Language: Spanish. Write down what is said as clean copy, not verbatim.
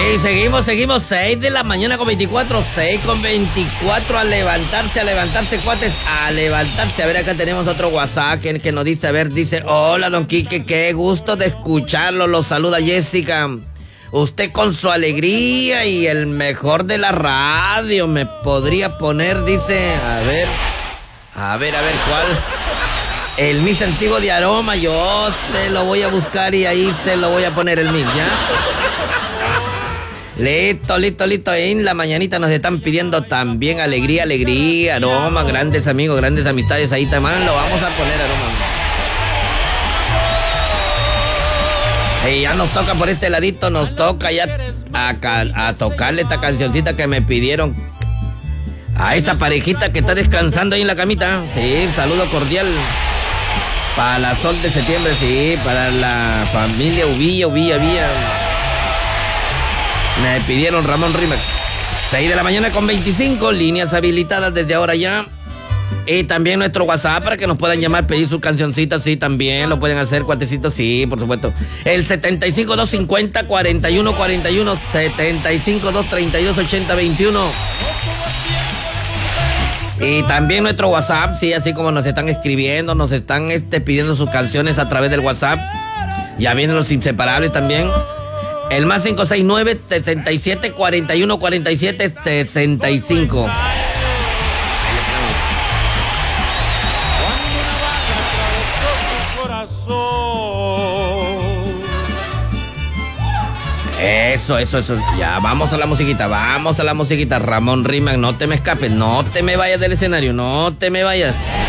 Hey, seguimos, 6 de la mañana con 24, 6 con 24, a levantarse, cuates, a levantarse. A ver, acá tenemos otro WhatsApp que nos dice, dice, hola, don Quique, qué gusto de escucharlo, lo saluda Jessica. Usted con su alegría y el mejor de la radio me podría poner, dice, a ver, ¿cuál? El mix antiguo de Aroma, yo te lo voy a buscar y ahí se lo voy a poner el mix, ¿ya? Listo. En la mañanita nos están pidiendo también alegría, Aroma, grandes amigos, grandes amistades. Ahí también lo vamos a poner, Aroma. Y ya nos toca por este ladito, nos toca ya a tocarle esta cancioncita que me pidieron. A esa parejita que está descansando ahí en la camita. Sí, saludo cordial. Para la Sol de Septiembre, sí, para la familia Uvilla. Me pidieron Ramón Rimac. 6 de la mañana con 25, líneas habilitadas desde ahora ya. Y también nuestro WhatsApp para que nos puedan llamar, pedir sus cancioncitas, sí, también lo pueden hacer, cuatecitos, sí, por supuesto. El 75-250-4141, 75-232-8021. Y también nuestro WhatsApp, sí, así como nos están escribiendo, nos están pidiendo sus canciones a través del WhatsApp. Ya vienen los inseparables también. El más 569-67-41-47-65. Eso. Ya, vamos a la musiquita. Ramón Rimac, no te me escapes, no te me vayas del escenario, no te me vayas.